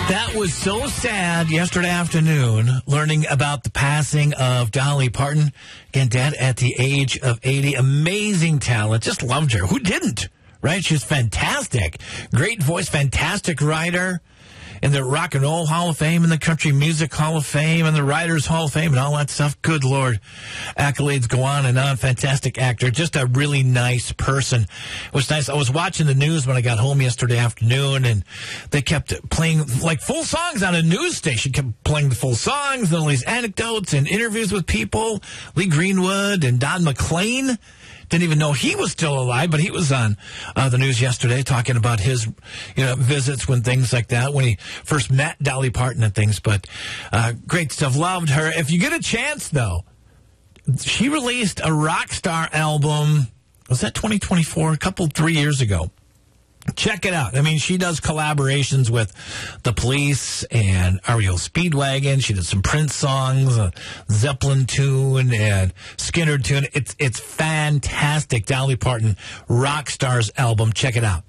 That was so sad yesterday afternoon, learning about the passing of Dolly Parton. Again, dead at the age of 80. Amazing talent. Just loved her. Who didn't? Right? She's fantastic. Great voice, fantastic writer. In the Rock and Roll Hall of Fame, in the Country Music Hall of Fame, and the Writers Hall of Fame, and all that stuff. Good Lord. Accolades go on and on. Fantastic actor. Just a really nice person. It was nice. I was watching the news when I got home yesterday afternoon, and they kept playing, like, full songs on a news station. Kept playing the full songs, and all these anecdotes and interviews with people. Lee Greenwood and Don McLean. Didn't even know he was still alive, but he was on the news yesterday talking about his visits when things like that, when he first met Dolly Parton and things. But great stuff. Loved her. If you get a chance, though, she released a rock star album. Was that 2024? 3 years ago. Check it out. I mean, she does collaborations with The Police and REO Speedwagon. She did some Prince songs, a Zeppelin tune, and Skinner tune. It's fantastic. Dolly Parton, Rock Stars album. Check it out.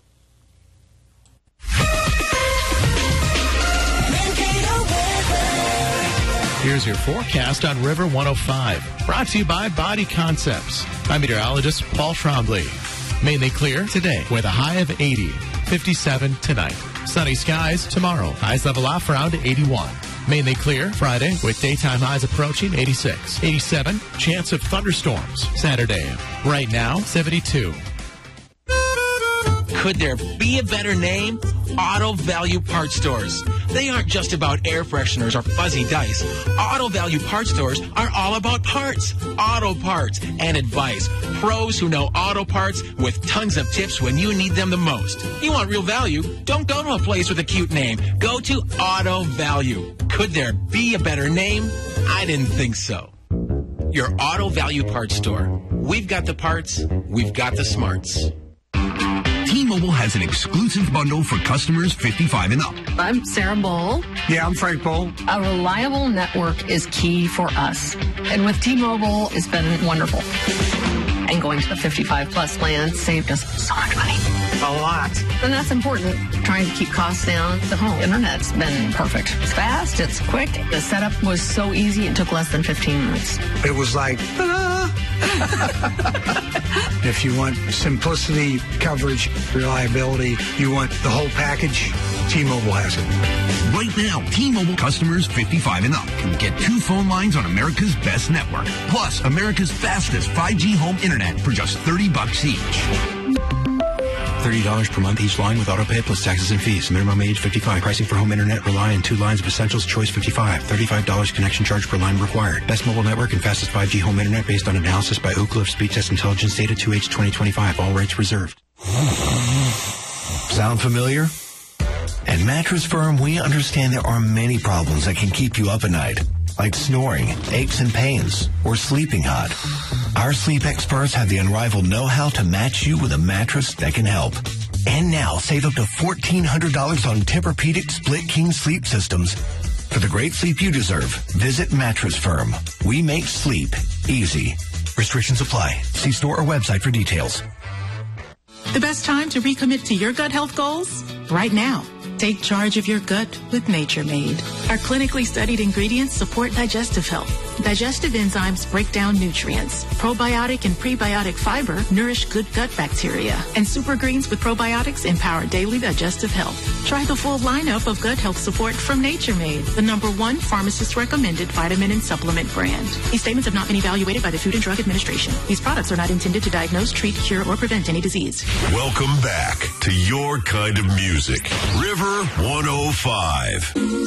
Here's your forecast on River 105. Brought to you by Body Concepts. I'm meteorologist Paul Trombley. Mainly clear today with a high of 80, 57 tonight. Sunny skies tomorrow. Highs level off around 81. Mainly clear Friday with daytime highs approaching 86, 87. Chance of thunderstorms Saturday. Right now, 72. Could there be a better name? Auto Value Parts Stores. They aren't just about air fresheners or fuzzy dice. Auto Value Parts Stores are all about parts, auto parts, and advice. Pros who know auto parts with tons of tips when you need them the most. You want real value? Don't go to a place with a cute name. Go to Auto Value. Could there be a better name? I didn't think so. Your Auto Value Parts Store. We've got the parts. We've got the smarts. T-Mobile has an exclusive bundle for customers 55 and up. I'm Sarah Bowl. Yeah, I'm Frank Bowl. A reliable network is key for us. And with T-Mobile, it's been wonderful. And going to the 55-plus plan saved us so much money. A lot. And that's important. Trying to keep costs down. The home internet's been perfect. It's fast. It's quick. The setup was so easy. It took less than 15 minutes. It was like, If you want simplicity, coverage, reliability, you want the whole package, T-Mobile has it. Right now, T-Mobile customers 55 and up can get 2 phone lines on America's best network, plus America's fastest 5G home internet for just $30 each. $30 per month each line with auto pay plus taxes and fees. Minimum age 55. Pricing for home internet rely on 2 lines of essentials. Choice 55. $35 connection charge per line required. Best mobile network and fastest 5G home internet based on analysis by Oak Cliff Speed Test Intelligence data 2H 2025. All rates reserved. Sound familiar? At Mattress Firm, we understand there are many problems that can keep you up at night, like snoring, aches and pains, or sleeping hot. Our sleep experts have the unrivaled know-how to match you with a mattress that can help. And now, save up to $1,400 on Tempur-Pedic Split King sleep systems. For the great sleep you deserve, visit Mattress Firm. We make sleep easy. Restrictions apply. See store or website for details. The best time to recommit to your gut health goals? Right now. Take charge of your gut with Nature Made. Our clinically studied ingredients support digestive health. Digestive enzymes break down nutrients. Probiotic and prebiotic fiber nourish good gut bacteria. And super greens with probiotics empower daily digestive health. Try the full lineup of gut health support from Nature Made, the #1 pharmacist-recommended vitamin and supplement brand. These statements have not been evaluated by the Food and Drug Administration. These products are not intended to diagnose, treat, cure, or prevent any disease. Welcome back to your kind of music. River 105.